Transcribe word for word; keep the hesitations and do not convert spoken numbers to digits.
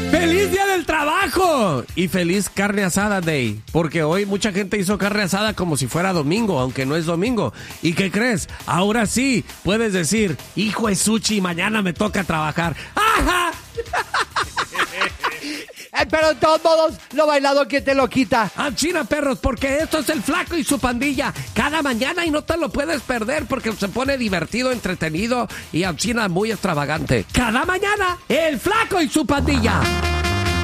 ¡Feliz Día del Trabajo! Y feliz Carne Asada Day, porque hoy mucha gente hizo carne asada como si fuera domingo, aunque no es domingo. ¿Y qué crees? Ahora sí puedes decir, hijo de Suchi, mañana me toca trabajar. ¡Ajá! Eh, pero de todos modos, lo bailado, ¿quién te lo quita? ¡Ah, China, perros! Porque esto es el Flaco y su pandilla. Cada mañana y no te lo puedes perder porque se pone divertido, entretenido y a China muy extravagante. Cada mañana, el Flaco y su pandilla.